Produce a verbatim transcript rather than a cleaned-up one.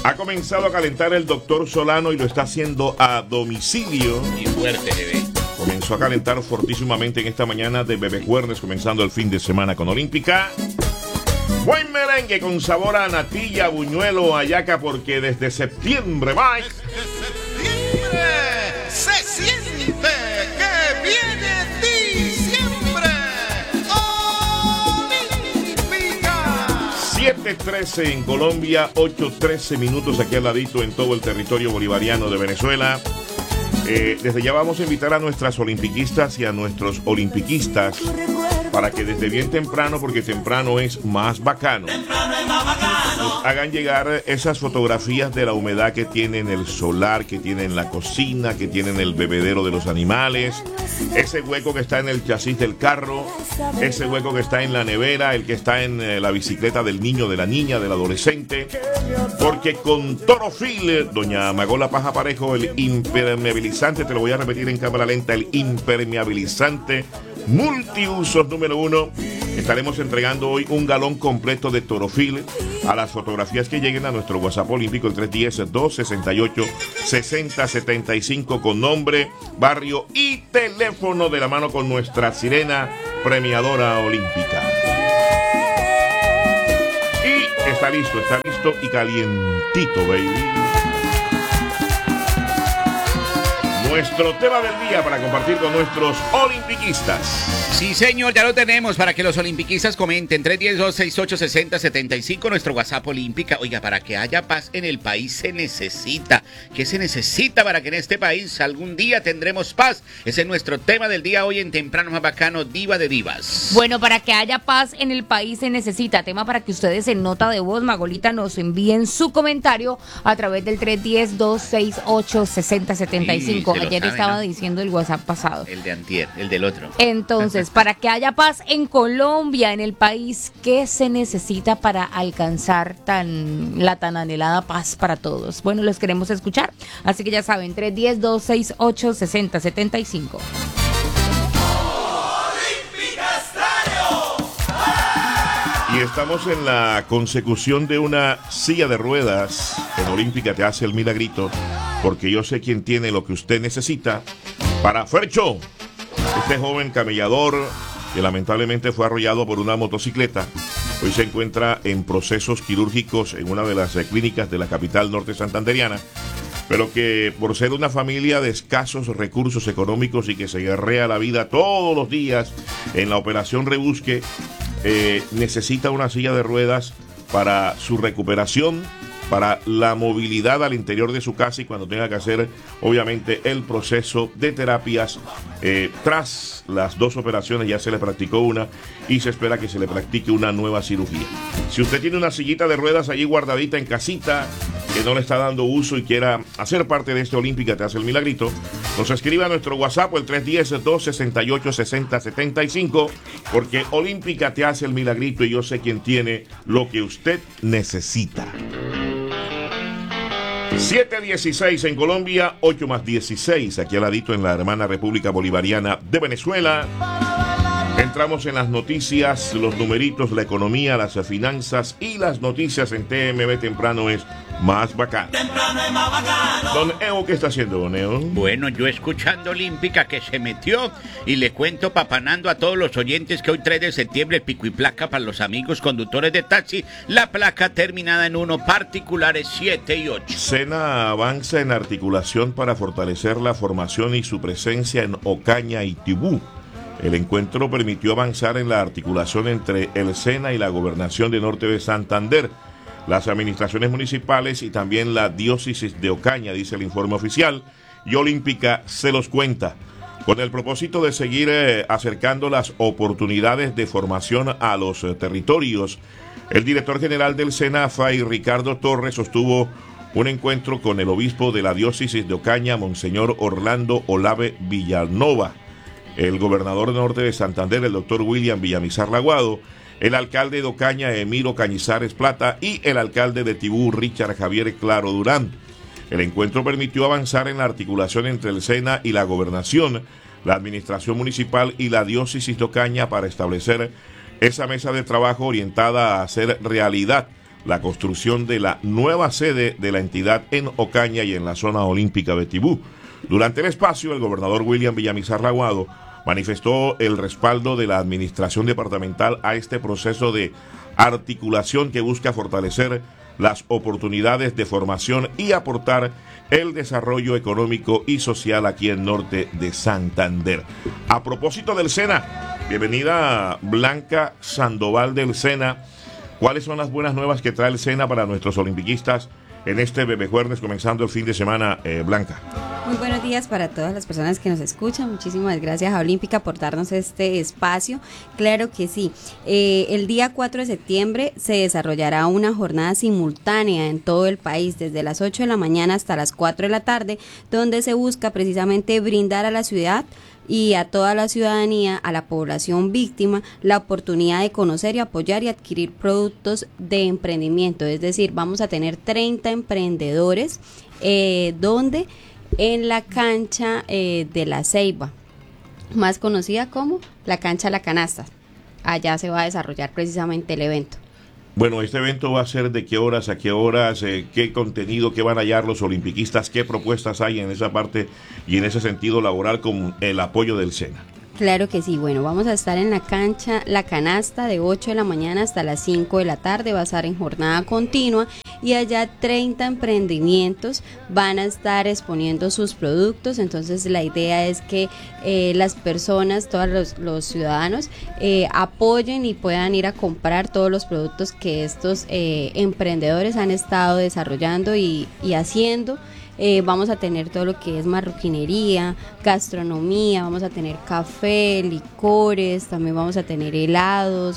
Ha comenzado a calentar el doctor Solano y lo está haciendo a domicilio. Y fuerte, bebé. Comenzó a calentar fortísimamente en esta mañana de Bebecuernes, comenzando el fin de semana con Olímpica. Buen merengue con sabor a natilla, buñuelo, hallaca, porque desde septiembre, Mike. Desde septiembre se siente que viene diciembre. Olímpica. siete trece en Colombia, ocho trece minutos aquí al ladito en todo el territorio bolivariano de Venezuela. Eh, desde ya vamos a invitar a nuestras olimpiquistas y a nuestros olimpiquistas para que desde bien temprano, porque temprano es más bacano, nos hagan llegar esas fotografías de la humedad que tienen el solar, que tienen la cocina, que tienen el bebedero de los animales, ese hueco que está en el chasis del carro, ese hueco que está en la nevera, el que está en eh, la bicicleta del niño, de la niña, del adolescente, porque con Torofil, doña Magola Paja Parejo, el impermeabilizante, te lo voy a repetir en cámara lenta, el impermeabilizante multiusos número uno, estaremos entregando hoy un galón completo de Torofil a las fotografías que lleguen a nuestro WhatsApp olímpico, el tres uno cero, dos seis ocho, seis cero siete cinco, con nombre, barrio y teléfono, de la mano con nuestra sirena premiadora olímpica. Y está listo, está listo y calientito, baby. Nuestro tema del día para compartir con nuestros olimpiquistas. Sí, señor, ya lo tenemos para que los olimpiquistas comenten. tres uno cero, dos seis ocho, seis cero siete cinco, nuestro WhatsApp olímpica. Oiga, para que haya paz en el país se necesita. ¿Qué se necesita para que en este país algún día tendremos paz? Ese es nuestro tema del día hoy en Temprano Más Bacano, Diva de Divas. Bueno, para que haya paz en el país se necesita. Tema para que ustedes en nota de voz, Magolita, nos envíen su comentario a través del tres uno cero, dos seis ocho, seis cero siete cinco. Sí, Ayer sabe, estaba ¿no? diciendo el WhatsApp pasado. El de antier, el del otro. Entonces, para que haya paz en Colombia, en el país, ¿qué se necesita para alcanzar tan la tan anhelada paz para todos? Bueno, los queremos escuchar. Así que ya saben, tres uno cero, dos seis ocho, seis cero siete cinco. Y estamos en la consecución de una silla de ruedas. En Olímpica te hace el milagrito, porque yo sé quién tiene lo que usted necesita. Para Fercho, este joven camellador que lamentablemente fue arrollado por una motocicleta, hoy se encuentra en procesos quirúrgicos en una de las eh, clínicas de la capital norte santanderiana, pero que por ser una familia de escasos recursos económicos y que se guerrea la vida todos los días en la operación Rebusque, eh, necesita una silla de ruedas para su recuperación, para la movilidad al interior de su casa y cuando tenga que hacer, obviamente, el proceso de terapias. Eh, tras las dos operaciones ya se le practicó una y se espera que se le practique una nueva cirugía. Si usted tiene una sillita de ruedas allí guardadita en casita, que no le está dando uso y quiera hacer parte de este Olímpica te hace el milagrito, nos escribe a nuestro WhatsApp el tres uno cero, dos seis ocho, seis cero siete cinco, porque Olímpica te hace el milagrito y yo sé quién tiene lo que usted necesita. siete dieciséis en Colombia, ocho más dieciséis aquí al ladito en la hermana República Bolivariana de Venezuela. Entramos en las noticias, los numeritos, la economía, las finanzas y las noticias en T M B Temprano es más bacano. Temprano es más bacano. Don Eo, ¿qué está haciendo, Don Eo? Bueno, yo escuchando Olímpica que se metió y le cuento papanando a todos los oyentes que hoy tres de septiembre el pico y placa para los amigos conductores de taxi, la placa terminada en uno, particulares siete y ocho. Sena avanza en articulación para fortalecer la formación y su presencia en Ocaña y Tibú. El encuentro permitió avanzar en la articulación entre el Sena y la Gobernación de Norte de Santander, las administraciones municipales y también la diócesis de Ocaña, dice el informe oficial, y Olímpica se los cuenta. Con el propósito de seguir eh, acercando las oportunidades de formación a los eh, territorios, el director general del Sena, Fray Ricardo Torres, sostuvo un encuentro con el obispo de la diócesis de Ocaña, Monseñor Orlando Olave Villanova, el gobernador del norte de Santander, el doctor William Villamizar Laguado, el alcalde de Ocaña, Emiro Cañizares Plata, y el alcalde de Tibú, Richard Javier Claro Durán. El encuentro permitió avanzar en la articulación entre el Sena y la gobernación, la administración municipal y la diócesis de Ocaña para establecer esa mesa de trabajo orientada a hacer realidad la construcción de la nueva sede de la entidad en Ocaña y en la zona olímpica de Tibú. Durante el espacio, el gobernador William Villamizar Aguado manifestó el respaldo de la administración departamental a este proceso de articulación que busca fortalecer las oportunidades de formación y aportar el desarrollo económico y social aquí en norte de Santander. A propósito del SENA, bienvenida Blanca Sandoval del SENA. ¿Cuáles son las buenas nuevas que trae el SENA para nuestros olimpiquistas en este Bebé Jueves, comenzando el fin de semana, eh, Blanca? Muy buenos días para todas las personas que nos escuchan. Muchísimas gracias a Olímpica por darnos este espacio. Claro que sí. Eh, el día cuatro de septiembre se desarrollará una jornada simultánea en todo el país, desde las ocho de la mañana hasta las cuatro de la tarde, donde se busca precisamente brindar a la ciudad y a toda la ciudadanía, a la población víctima, la oportunidad de conocer y apoyar y adquirir productos de emprendimiento. Es decir, vamos a tener treinta emprendedores eh, donde en la cancha eh, de la Ceiba, más conocida como la cancha La Canasta. Allá se va a desarrollar precisamente el evento. Bueno, este evento va a ser de qué horas a qué horas, eh, qué contenido, qué van a hallar los olimpiquistas, qué propuestas hay en esa parte y en ese sentido laboral con el apoyo del SENA. Claro que sí, bueno, vamos a estar en la cancha La Canasta de ocho de la mañana hasta las cinco de la tarde, va a estar en jornada continua y allá treinta emprendimientos van a estar exponiendo sus productos. Entonces la idea es que eh, las personas, todos los, los ciudadanos eh, apoyen y puedan ir a comprar todos los productos que estos eh, emprendedores han estado desarrollando y, y haciendo. Eh, vamos a tener todo lo que es marroquinería, gastronomía, vamos a tener café, licores, también vamos a tener helados,